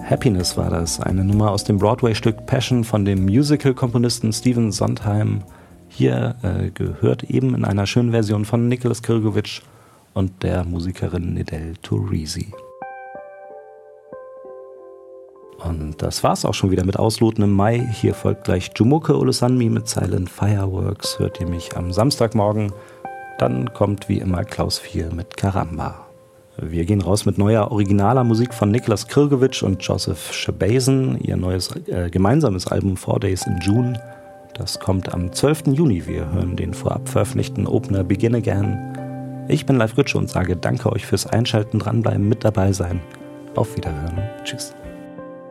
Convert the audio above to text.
Happiness war das, eine Nummer aus dem Broadway-Stück Passion von dem Musical-Komponisten Stephen Sondheim. Hier gehört eben in einer schönen Version von Nicholas Krgovich und der Musikerin Nedel Turisi. Und das war's auch schon wieder mit Ausloten im Mai. Hier folgt gleich Jumuke Olusanmi mit Silent Fireworks. Hört ihr mich am Samstagmorgen? Dann kommt wie immer Klaus 4 mit Karamba. Wir gehen raus mit neuer originaler Musik von Nicholas Krgovich und Joseph Shabason. Ihr neues gemeinsames Album 4 Days in June. Das kommt am 12. Juni. Wir hören den vorab veröffentlichten Opener Begin Again. Ich bin Live Grütsche und sage danke euch fürs Einschalten, dranbleiben, mit dabei sein. Auf Wiederhören. Tschüss.